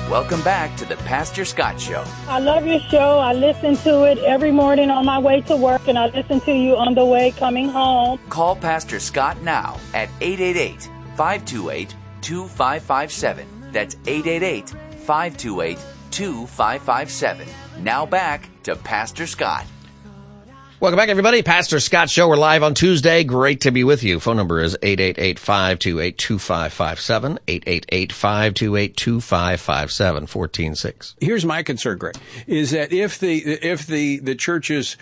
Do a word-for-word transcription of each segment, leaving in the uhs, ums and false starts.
Welcome back to the Pastor Scott Show. I love your show. I listen to it every morning on my way to work, and I listen to you on the way coming home. Call Pastor Scott now at eight eight eight, five two eight, two five five seven. That's eight eight eight, five two eight, two five five seven. Now back to Pastor Scott. Welcome back, everybody. Pastor Scott Show. We're live on Tuesday. Great to be with you. Phone number is eight eight eight, five two eight, two five five seven, eight eight eight, five two eight, two five five seven, fourteen six. Here's my concern, Greg, is that if the if the, the churches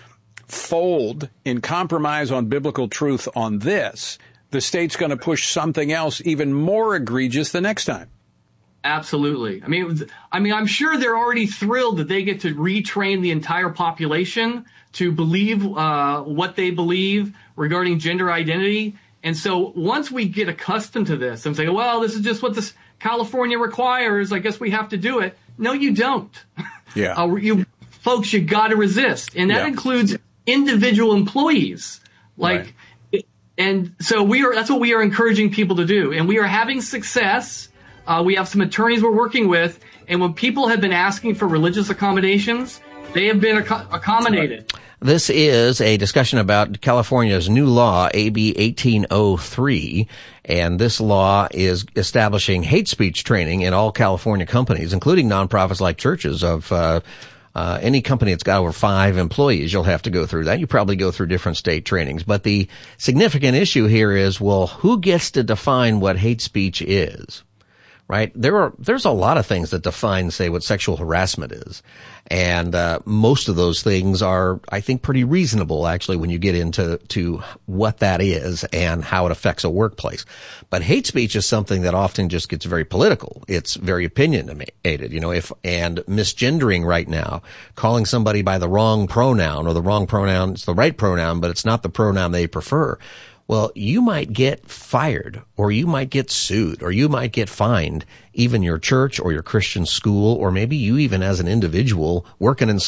fold and compromise on biblical truth on this, the state's going to push something else even more egregious the next time. Absolutely. I mean, I mean, I'm sure they're already thrilled that they get to retrain the entire population to believe uh, what they believe regarding gender identity. And so once we get accustomed to this and say, well, this is just what this California requires, I guess we have to do it. No, you don't. Yeah. uh, you folks, you got to resist. And that yeah. includes individual employees. Like, right. And so we are, that's what we are encouraging people to do. And we are having success. Uh, we have some attorneys we're working with. And when people have been asking for religious accommodations, they have been ac- accommodated. This is a discussion about California's new law, A B eighteen oh three, and this law is establishing hate speech training in all California companies, including nonprofits like churches. Of uh, uh any company that's got over five employees, you'll have to go through that. You probably go through different state trainings. But the significant issue here is, well, who gets to define what hate speech is? Right? There are, there's a lot of things that define, say, what sexual harassment is. And, uh, most of those things are, I think, pretty reasonable, actually, when you get into, to what that is and how it affects a workplace. But hate speech is something that often just gets very political. It's very opinionated, you know, if, and misgendering right now, calling somebody by the wrong pronoun or the wrong pronoun, it's the right pronoun, but it's not the pronoun they prefer. Well, you might get fired, or you might get sued, or you might get fined, even your church or your Christian school, or maybe you even as an individual working in